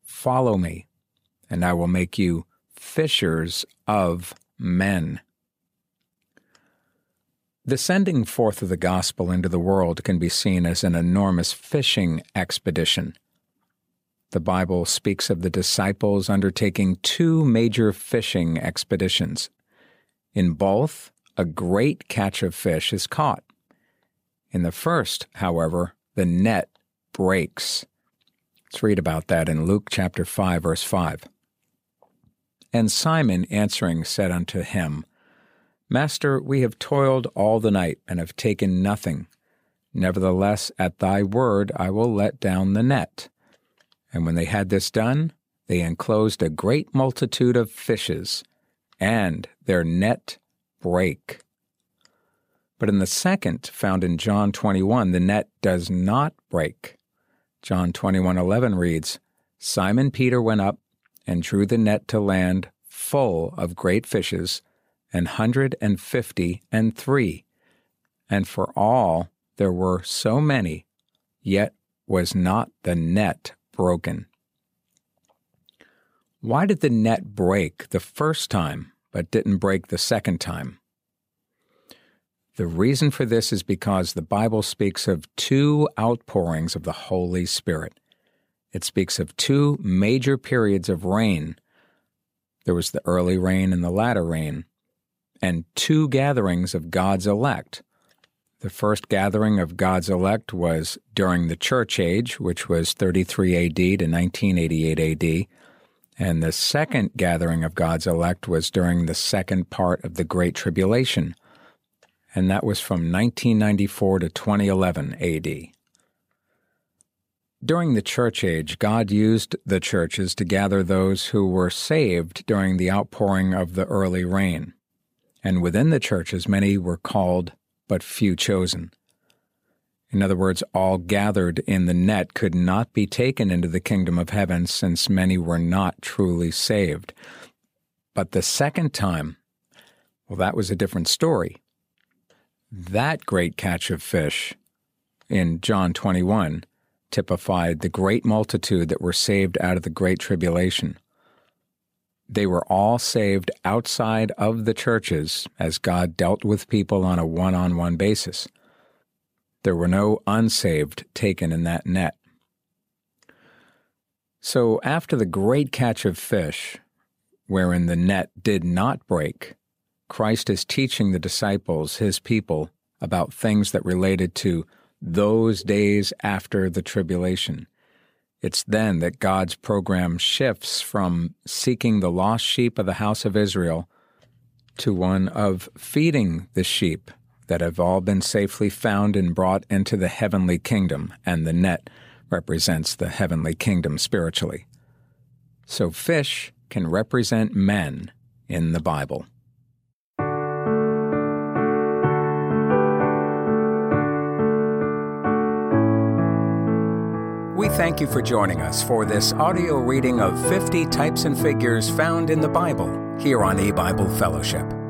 "Follow me, and I will make you fishers of men." The sending forth of the gospel into the world can be seen as an enormous fishing expedition. The Bible speaks of the disciples undertaking 2 major fishing expeditions. In both, a great catch of fish is caught. In the first, however, the net breaks. Let's read about that in Luke chapter 5, verse 5. "And Simon answering said unto him, Master, we have toiled all the night and have taken nothing. Nevertheless, at thy word I will let down the net. And when they had this done, they enclosed a great multitude of fishes, and their net brake." But in the second, found in John 21, the net does not break. John 21:11 reads, "Simon Peter went up and drew the net to land full of great fishes, 153. And for all there were so many, yet was not the net broken." Why did the net break the first time, but didn't break the second time? The reason for this is because the Bible speaks of 2 outpourings of the Holy Spirit. It speaks of 2 major periods of rain. There was the early rain and the latter rain, and 2 gatherings of God's elect. The first gathering of God's elect was during the Church Age, which was 33 A.D. to 1988 A.D., and the second gathering of God's elect was during the second part of the Great Tribulation, and that was from 1994 to 2011 A.D. During the Church Age, God used the churches to gather those who were saved during the outpouring of the early rain. And within the churches, many were called, but few chosen. In other words, all gathered in the net could not be taken into the kingdom of heaven, since many were not truly saved. But the second time, well, that was a different story. That great catch of fish in John 21 typified the great multitude that were saved out of the Great Tribulation. They were all saved outside of the churches as God dealt with people on a one-on-one basis. There were no unsaved taken in that net. So after the great catch of fish, wherein the net did not break, Christ is teaching the disciples, his people, about things that related to those days after the tribulation. It's then that God's program shifts from seeking the lost sheep of the house of Israel to one of feeding the sheep that have all been safely found and brought into the heavenly kingdom, and the net represents the heavenly kingdom spiritually. So fish can represent men in the Bible. We thank you for joining us for this audio reading of 50 Types and Figures found in the Bible here on eBible Fellowship.